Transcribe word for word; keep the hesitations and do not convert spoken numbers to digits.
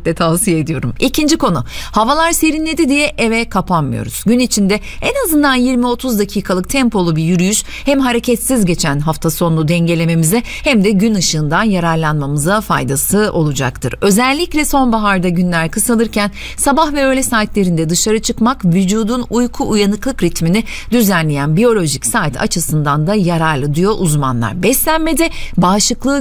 kesinlikle tavsiye ediyorum. İkinci konu, havalar serinledi diye eve kapanmıyoruz. Gün içinde en azından yirmi otuz dakikalık tempolu bir yürüyüş hem hareketsiz geçen hafta sonunu dengelememize hem de gün ışığından yararlanmamıza faydası olacaktır. Özellikle sonbaharda günler kısalırken sabah ve öğle saatlerinde dışarı çıkmak vücudun uyku uyanıklık ritmini düzenleyen biyolojik saat açısından da yararlı diyor uzmanlar. Beslenmede bağışıklığı